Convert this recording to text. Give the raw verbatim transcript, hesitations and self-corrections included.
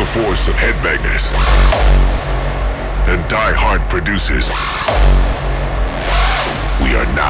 force of headbangers and die-hard producers. We are now